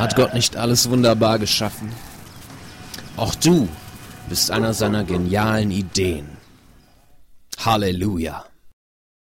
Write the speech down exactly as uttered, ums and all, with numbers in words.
Hat Gott nicht alles wunderbar geschaffen? Auch du bist einer seiner genialen Ideen. Halleluja.